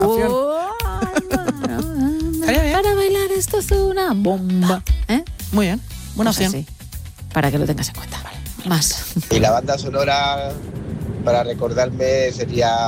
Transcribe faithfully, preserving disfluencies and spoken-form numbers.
Oh, para bailar esto es una bomba. ¿Eh? Muy bien, buena Pues opción. así, para que lo tengas en cuenta. Más. Y la banda sonora para recordarme sería